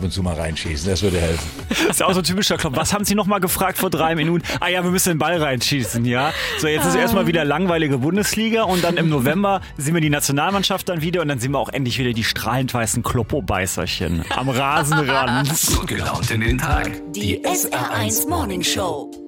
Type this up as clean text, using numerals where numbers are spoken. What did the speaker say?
ab und zu mal reinschießen. Das würde helfen. Das ist auch so ein typischer Klopp. Was haben Sie noch mal gefragt vor 3 Minuten? Ah ja, wir müssen den Ball reinschießen, ja. So, jetzt ist erstmal wieder langweilige Bundesliga und dann im November sehen wir die Nationalmannschaft dann wieder und dann sehen wir auch endlich wieder die strahlend weißen Kloppo-Beißerchen am Rasenrand. Gut gelaunt in den Tag. Die SR1 Morning Show.